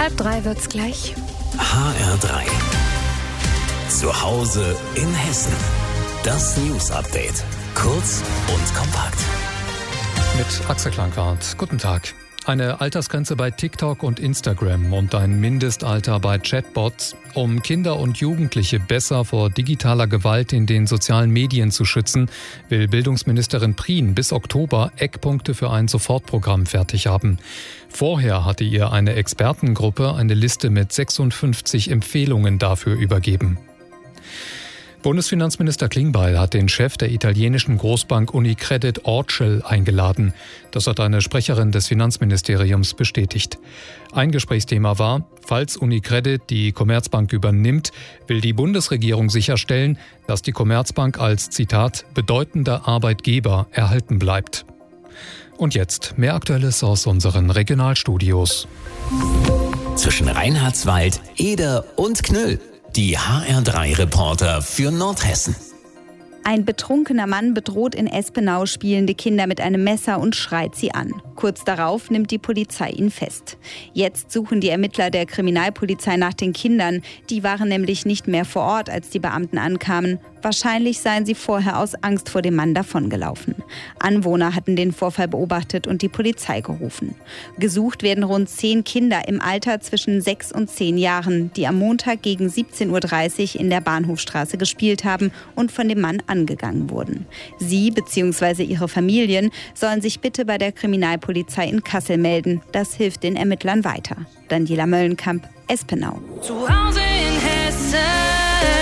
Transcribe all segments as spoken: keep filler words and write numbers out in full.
Halb drei wird's gleich. H R drei. Zu Hause in Hessen. Das News-Update. Kurz und kompakt. Mit Axel Klankart. Guten Tag. Eine Altersgrenze bei TikTok und Instagram und ein Mindestalter bei Chatbots, um Kinder und Jugendliche besser vor digitaler Gewalt in den sozialen Medien zu schützen, will Bildungsministerin Prien bis Oktober Eckpunkte für ein Sofortprogramm fertig haben. Vorher hatte ihr eine Expertengruppe eine Liste mit sechsundfünfzig Empfehlungen dafür übergeben. Bundesfinanzminister Klingbeil hat den Chef der italienischen Großbank Unicredit Orcel eingeladen. Das hat eine Sprecherin des Finanzministeriums bestätigt. Ein Gesprächsthema war, falls Unicredit die Commerzbank übernimmt, will die Bundesregierung sicherstellen, dass die Commerzbank als, Zitat, bedeutender Arbeitgeber erhalten bleibt. Und jetzt mehr Aktuelles aus unseren Regionalstudios. Zwischen Reinhardswald, Eder und Knüll. Die H R drei Reporter für Nordhessen. Ein betrunkener Mann bedroht in Espenau spielende Kinder mit einem Messer und schreit sie an. Kurz darauf nimmt die Polizei ihn fest. Jetzt suchen die Ermittler der Kriminalpolizei nach den Kindern. Die waren nämlich nicht mehr vor Ort, als die Beamten ankamen. Wahrscheinlich seien sie vorher aus Angst vor dem Mann davongelaufen. Anwohner hatten den Vorfall beobachtet und die Polizei gerufen. Gesucht werden rund zehn Kinder im Alter zwischen sechs und zehn Jahren, die am Montag gegen siebzehn Uhr dreißig in der Bahnhofstraße gespielt haben und von dem Mann angegangen wurden. Sie bzw. ihre Familien sollen sich bitte bei der Kriminalpolizei in Kassel melden. Das hilft den Ermittlern weiter. Daniela Möllenkamp, Espenau. Zu Hause in Hessen.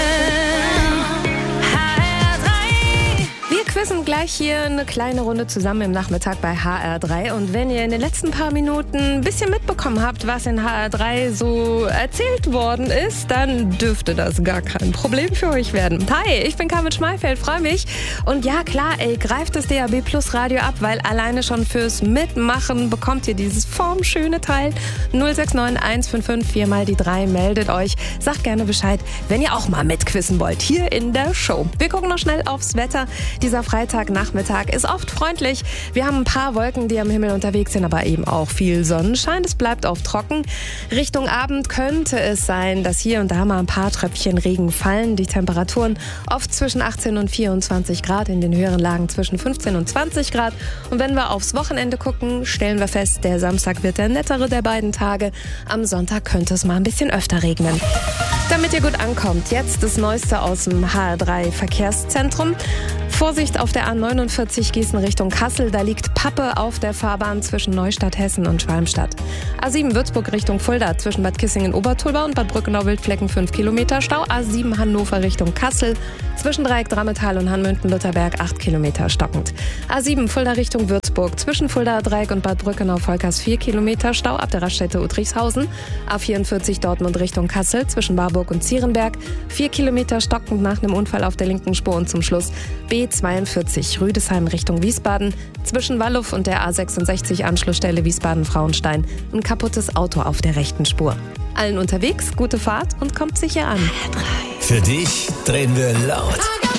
Wir quizzen gleich hier eine kleine Runde zusammen im Nachmittag bei H R drei. Und wenn ihr in den letzten paar Minuten ein bisschen mitbekommen habt, was in H R drei so erzählt worden ist, dann dürfte das gar kein Problem für euch werden. Hi, ich bin Carmen Schmeifeld, freue mich. Und ja, klar, ey, greift das D A B Plus Radio ab, weil alleine schon fürs Mitmachen bekommt ihr dieses formschöne Teil. null sechs neun eins fünf fünf vier mal die drei, meldet euch. Sagt gerne Bescheid, wenn ihr auch mal mitquizzen wollt, hier in der Show. Wir gucken noch schnell aufs Wetter. Dieser Freitagnachmittag ist oft freundlich. Wir haben ein paar Wolken, die am Himmel unterwegs sind, aber eben auch viel Sonnenschein. Es bleibt oft trocken. Richtung Abend könnte es sein, dass hier und da mal ein paar Tröpfchen Regen fallen. Die Temperaturen oft zwischen achtzehn und vierundzwanzig Grad, in den höheren Lagen zwischen fünfzehn und zwanzig Grad. Und wenn wir aufs Wochenende gucken, stellen wir fest, der Samstag wird der nettere der beiden Tage. Am Sonntag könnte es mal ein bisschen öfter regnen. Damit ihr gut ankommt, jetzt das Neueste aus dem H R drei Verkehrszentrum. Vorsicht auf der A neunundvierzig Gießen Richtung Kassel, da liegt Pappe auf der Fahrbahn zwischen Neustadt Hessen und Schwalmstadt. A sieben Würzburg Richtung Fulda zwischen Bad Kissingen-Obertolba und Bad Brückenau-Wildflecken fünf Kilometer Stau. A sieben Hannover Richtung Kassel zwischen Dreieck Drammetal und Hanmünden-Lutherberg acht Kilometer stockend. A sieben Fulda Richtung Würzburg zwischen Fulda Dreieck und Bad Brückenau-Volkers vier Kilometer Stau ab der Raststätte Uttrichshausen. A vierundvierzig Dortmund Richtung Kassel zwischen Warburg und Zierenberg vier Kilometer stockend nach einem Unfall auf der linken Spur und zum Schluss B zweiundvierzig Rüdesheim Richtung Wiesbaden zwischen Walluff und der A sechsundsechzig Anschlussstelle Wiesbaden-Frauenstein ein kaputtes Auto auf der rechten Spur. Allen unterwegs, gute Fahrt und kommt sicher an. Für dich drehen wir laut.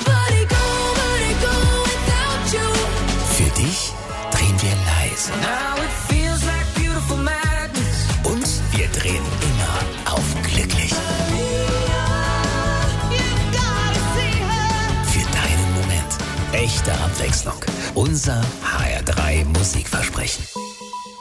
Für dich drehen wir leise. Und wir drehen immer auf glücklich. Für deinen Moment echte Abwechslung. Unser H R drei Musikversprechen.